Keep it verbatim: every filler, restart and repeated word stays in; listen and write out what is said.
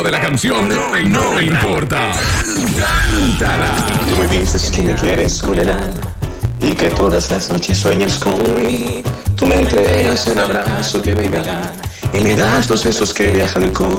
de la canción no, no me importa. Cántala. Tú me dices que me quieres condenar y que todas las noches sueñas conmigo. Tú me entregas el abrazo que me ganan y me das los besos que viajan con